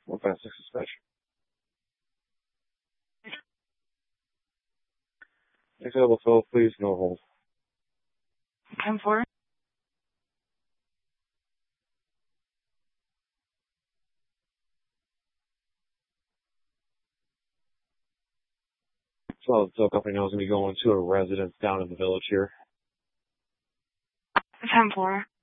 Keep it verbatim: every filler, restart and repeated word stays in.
one five six dispatch. Next available fill, please, no hold. ten four. So the tow company now is going to be going to a residence down in the village here. ten four.